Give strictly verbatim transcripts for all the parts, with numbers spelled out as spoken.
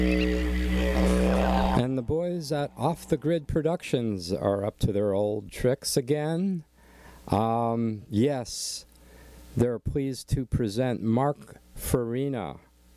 And the boys at Off the Grid Productions are up to their old tricks again. Um, yes, they're pleased to present Mark Farina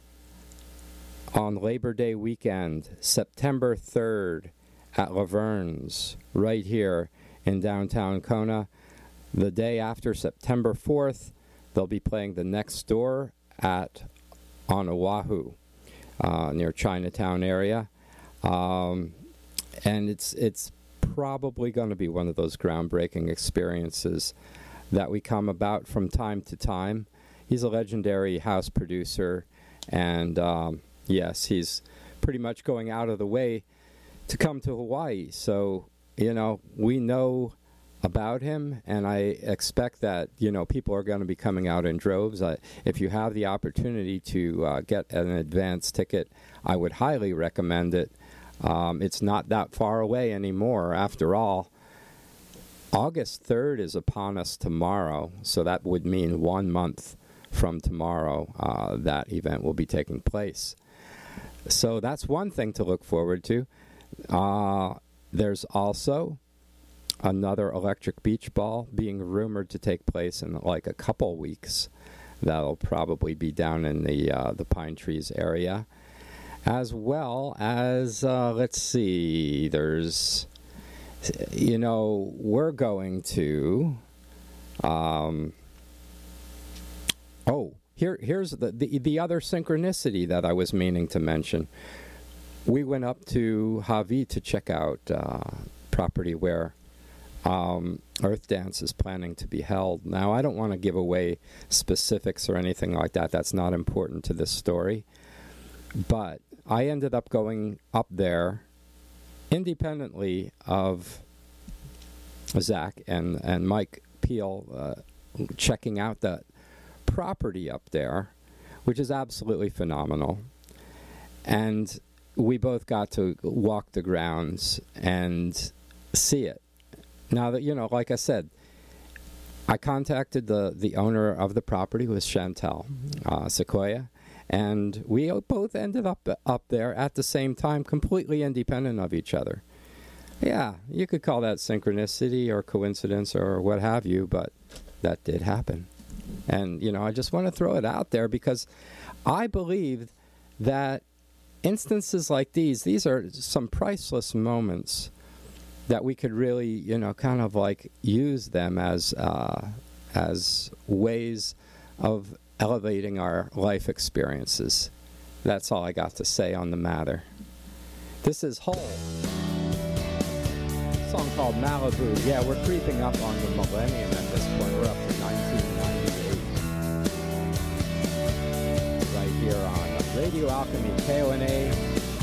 on Labor Day weekend, September third at Laverne's, right here in downtown Kona. The day after, September fourth, they'll be playing the next door at on Oahu, uh, near Chinatown area. Um, and it's it's probably going to be one of those groundbreaking experiences that we come about from time to time. He's a legendary house producer, and um, yes, he's pretty much going out of the way to come to Hawaii. So, you know, we know about him, and I expect that, you know, people are going to be coming out in droves. I, if you have the opportunity to uh, get an advance ticket, I would highly recommend it. Um, it's not that far away anymore. After all, August third is upon us tomorrow, so that would mean one month from tomorrow uh, that event will be taking place. So that's one thing to look forward to. Uh, there's also another Electric Beach Ball being rumored to take place in like a couple weeks. That'll probably be down in the uh, the Pine Trees area. As well as, uh, let's see, there's, you know, we're going to, um, oh, here, here's the, the, the other synchronicity that I was meaning to mention. We went up to Hawi to check out uh, property where um, Earth Dance is planning to be held. Now, I don't want to give away specifics or anything like that. That's not important to this story. But I ended up going up there independently of Zach and, and Mike Peel uh, checking out the property up there, which is absolutely phenomenal. And we both got to walk the grounds and see it. Now, that, you know, like I said, I contacted the, the owner of the property, who was Chantel uh, Sequoia, and we both ended up up there at the same time, completely independent of each other. Yeah, you could call that synchronicity or coincidence or what have you, but that did happen. And, you know, I just want to throw it out there because I believe that instances like these, these are some priceless moments that we could really, you know, kind of like use them as uh, as ways of elevating our life experiences. That's all I got to say on the matter. This is Hole. A song called Malibu. Yeah, we're creeping up on the millennium at this point. We're up to nineteen ninety-eight. Right here on Radio Alchemy, K O N A